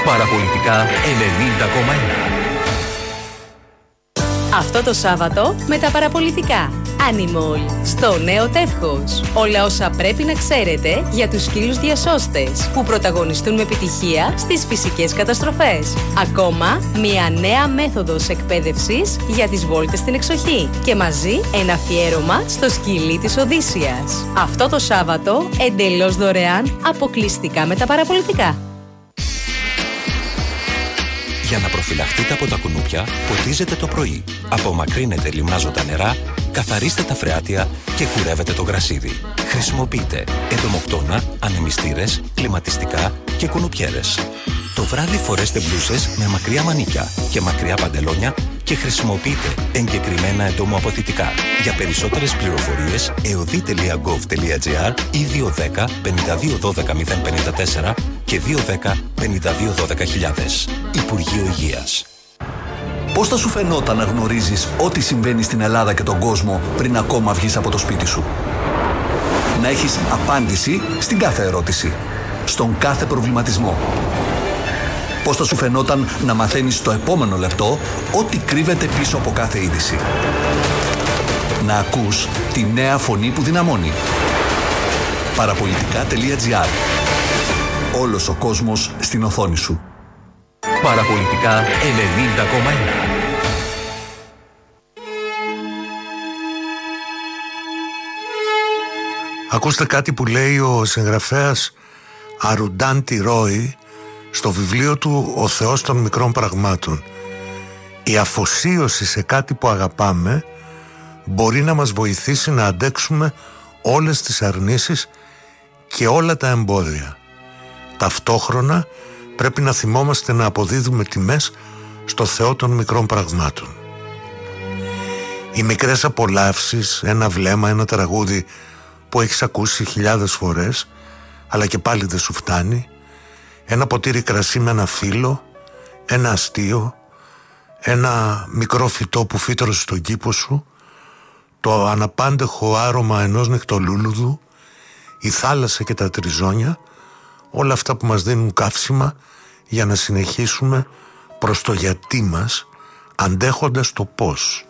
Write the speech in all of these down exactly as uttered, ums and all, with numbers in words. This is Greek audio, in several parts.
Παραπολιτικά ενενήντα κόμμα ένα. Αυτό το Σάββατο με τα παραπολιτικά. Animal, στο νέο Τεύχος. Όλα όσα πρέπει να ξέρετε για τους σκύλους διασώστες που πρωταγωνιστούν με επιτυχία στις φυσικές καταστροφές. Ακόμα, μια νέα μέθοδος εκπαίδευσης για τις βόλτες στην εξοχή. Και μαζί ένα αφιέρωμα στο σκυλί της Οδύσσιας. Αυτό το Σάββατο, εντελώς δωρεάν, αποκλειστικά με τα παραπολιτικά. Για να προφυλαχτείτε από τα κουνούπια, ποτίζετε το πρωί. Απομακρύνετε λιμνάζοντα νερά, καθαρίστε τα φρεάτια και κουρεύετε το γρασίδι. Χρησιμοποιείτε εντομοκτώνα, ανεμιστήρες, κλιματιστικά και κουνουπιέρες. Το βράδυ φορέστε μπλούσες με μακριά μανίκια και μακριά παντελόνια και χρησιμοποιείτε εγκεκριμένα εντομοαποθητικά. Για περισσότερες πληροφορίες, εωδή τελεία γκοβ τελεία τζι άρ ή δύο ένα μηδέν πέντε δύο ένα δύο μηδέν πέντε τέσσερα και δύο ένα μηδέν πέντε δύο ένα μηδέν χιλιάδες. Υπουργείο Υγείας. Πώς θα σου φαινόταν να γνωρίζεις ό,τι συμβαίνει στην Ελλάδα και τον κόσμο πριν ακόμα βγεις από το σπίτι σου? Να έχεις απάντηση στην κάθε ερώτηση, στον κάθε προβληματισμό. Πώς θα σου φαινόταν να μαθαίνεις στο επόμενο λεπτό ό,τι κρύβεται πίσω από κάθε είδηση? Να ακούς τη νέα φωνή που δυναμώνει. Παραπολιτικά τελεία τζι άρ. Όλος ο κόσμος στην οθόνη σου. Παραπολιτικά ενενήντα κόμμα ένα. Ακούστε κάτι που λέει ο συγγραφέας Αρουντάντι Ρόι στο βιβλίο του «Ο Θεός των μικρών πραγμάτων». Η αφοσίωση σε κάτι που αγαπάμε μπορεί να μας βοηθήσει να αντέξουμε όλες τις αρνήσεις και όλα τα εμπόδια. Ταυτόχρονα πρέπει να θυμόμαστε να αποδίδουμε τιμές στο Θεό των μικρών πραγμάτων. Οι μικρές απολαύσεις, ένα βλέμμα, ένα τραγούδι που έχεις ακούσει χιλιάδες φορές αλλά και πάλι δεν σου φτάνει, ένα ποτήρι κρασί με ένα φύλλο, ένα αστείο, ένα μικρό φυτό που φύτρωσε στον κήπο σου, το αναπάντεχο άρωμα ενός νυχτολούλουδου, η θάλασσα και τα τριζόνια, όλα αυτά που μας δίνουν καύσιμα για να συνεχίσουμε προς το γιατί μας, αντέχοντας το πώς.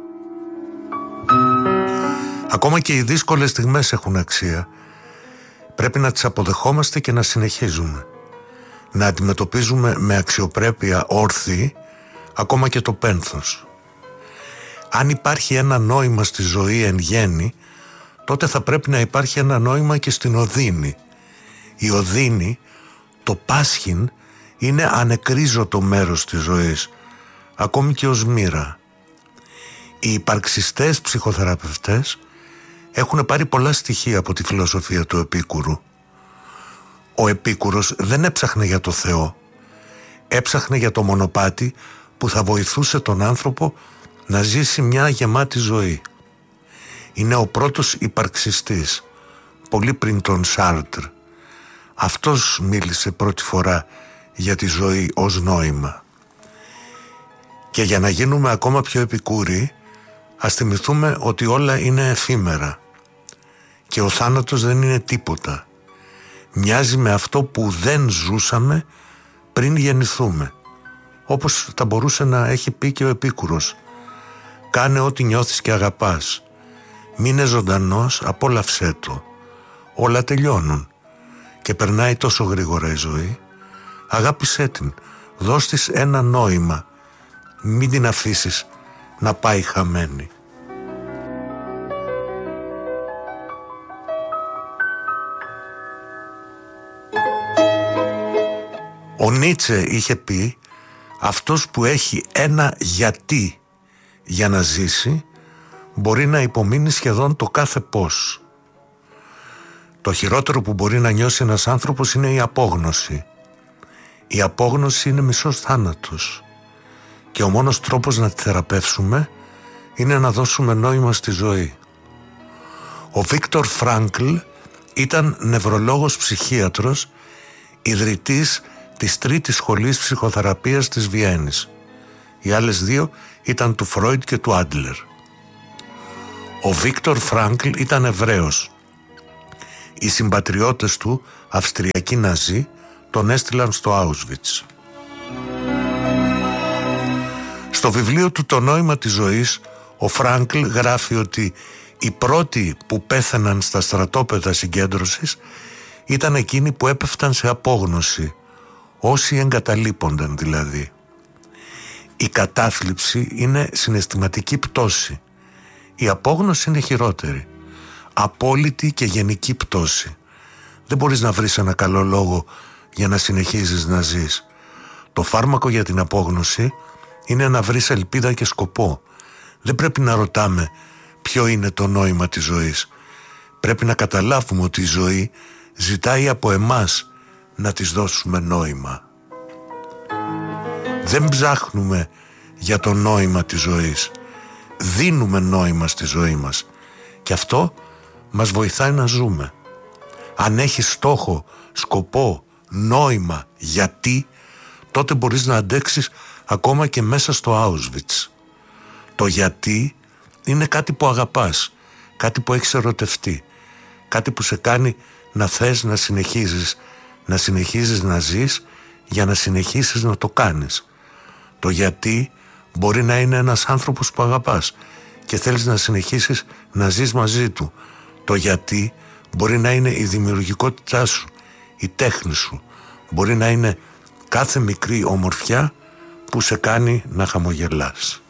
Ακόμα και οι δύσκολες στιγμές έχουν αξία. Πρέπει να τις αποδεχόμαστε και να συνεχίζουμε. Να αντιμετωπίζουμε με αξιοπρέπεια όρθιοι ακόμα και το πένθος. Αν υπάρχει ένα νόημα στη ζωή εν γέννη, τότε θα πρέπει να υπάρχει ένα νόημα και στην οδύνη. Η οδύνη, το πάσχην, είναι ανεκρίζωτο μέρος της ζωής, ακόμη και ως μοίρα. Οι υπαρξιστές ψυχοθεραπευτές έχουν πάρει πολλά στοιχεία από τη φιλοσοφία του Επίκουρου. Ο Επίκουρος δεν έψαχνε για το Θεό, έψαχνε για το μονοπάτι που θα βοηθούσε τον άνθρωπο να ζήσει μια γεμάτη ζωή. Είναι ο πρώτος υπαρξιστής, πολύ πριν τον Σάρτρ. Αυτός μίλησε πρώτη φορά για τη ζωή ως νόημα. Και για να γίνουμε ακόμα πιο επικούροι, ας θυμηθούμε ότι όλα είναι εφήμερα και ο θάνατος δεν είναι τίποτα. Μοιάζει με αυτό που δεν ζούσαμε πριν γεννηθούμε, όπως θα μπορούσε να έχει πει και ο Επίκουρος. Κάνε ό,τι νιώθεις και αγαπάς. Μείνε ζωντανός, απόλαυσέ το. Όλα τελειώνουν και περνάει τόσο γρήγορα η ζωή. Αγάπησέ την, δώσ' της ένα νόημα. Μην την αφήσεις να πάει χαμένη. Ο Νίτσε είχε πει, αυτός που έχει ένα γιατί για να ζήσει μπορεί να υπομείνει σχεδόν το κάθε πώς. Το χειρότερο που μπορεί να νιώσει ένας άνθρωπος είναι η απόγνωση. Η απόγνωση είναι μισός θάνατος και ο μόνος τρόπος να τη θεραπεύσουμε είναι να δώσουμε νόημα στη ζωή. Ο Βίκτορ Φράνκλ ήταν νευρολόγος ψυχίατρος, ιδρυτής της τρίτης σχολής ψυχοθεραπείας της Βιέννης. Οι άλλες δύο ήταν του Φρόιντ και του Άντλερ. Ο Βίκτορ Φράνκλ ήταν Εβραίος. Οι συμπατριώτες του, Αυστριακοί Ναζί, τον έστειλαν στο Auschwitz. Στο βιβλίο του «Το νόημα της ζωής» ο Φράνκλ γράφει ότι οι πρώτοι που πέθαναν στα στρατόπεδα συγκέντρωσης ήταν εκείνοι που έπεφταν σε απόγνωση, όσοι εγκαταλείπονταν δηλαδή. Η κατάθλιψη είναι συναισθηματική πτώση. Η απόγνωση είναι χειρότερη. Απόλυτη και γενική πτώση. Δεν μπορείς να βρεις ένα καλό λόγο για να συνεχίζεις να ζεις. Το φάρμακο για την απόγνωση είναι να βρεις ελπίδα και σκοπό. Δεν πρέπει να ρωτάμε ποιο είναι το νόημα της ζωής. Πρέπει να καταλάβουμε ότι η ζωή ζητάει από εμάς να της δώσουμε νόημα. Δεν ψάχνουμε για το νόημα της ζωής. Δίνουμε νόημα στη ζωή μας. Και αυτό μας βοηθάει να ζούμε. Αν έχεις στόχο, σκοπό, νόημα, γιατί, τότε μπορείς να αντέξεις ακόμα και μέσα στο Auschwitz. Το γιατί είναι κάτι που αγαπάς, κάτι που έχεις ερωτευτεί, κάτι που σε κάνει να θες να συνεχίζεις, να συνεχίζεις να ζεις για να συνεχίσεις να το κάνεις. Το γιατί μπορεί να είναι ένας άνθρωπος που αγαπάς και θέλεις να συνεχίσεις να ζεις μαζί του. Το γιατί μπορεί να είναι η δημιουργικότητά σου, η τέχνη σου. Μπορεί να είναι κάθε μικρή ομορφιά που σε κάνει να χαμογελάς.